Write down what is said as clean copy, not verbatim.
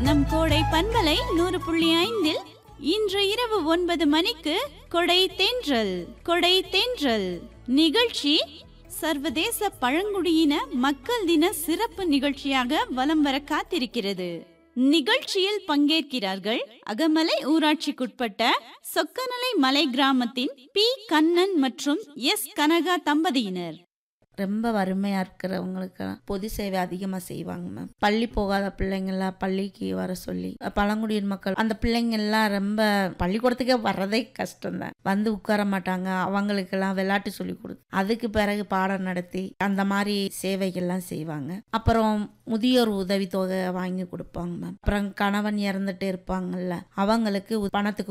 நம் கோடை பண்பலை 100.5 இன்று இரவு 9 மணிக்கு கொடை தென்றல். கொடை தென்றல் நிகழ்ச்சி சர்வதேச பழங்குடியின மக்கள் தின சிறப்பு நிகழ்ச்சியாக வலம் வர காத்திருக்கிறது. நிகழ்ச்சியில் பங்கேற்கிறார்கள் அகமலை ஊராட்சிக்குட்பட்ட சொக்கநலை மலை கிராமத்தின் பி கண்ணன் மற்றும் எஸ் கனகா தம்பதியினர். ரொம்ப வறுமையாக இருக்கிறவங்களுக்கு பொது சேவை அதிகமாக செய்வாங்க மேம். பள்ளி போகாத பிள்ளைங்கள்லாம் பள்ளிக்கு வர சொல்லி பழங்குடியின மக்கள் அந்த பிள்ளைங்கள்லாம் ரொம்ப பள்ளிக்கூடத்துக்கே வர்றதே கஷ்டம்தான். வந்து உட்கார மாட்டாங்க. அவங்களுக்கெல்லாம் விளையாட்டு சொல்லி கொடுத்து அதுக்கு பிறகு பாடம் நடத்தி அந்த மாதிரி சேவைகள்லாம் செய்வாங்க. அப்புறம் முதியோர் உதவித்தொகை வாங்கி கொடுப்பாங்க மேம். அப்புறம் கணவன் இறந்துட்டு இருப்பாங்கல்ல அவங்களுக்கு பணத்துக்கு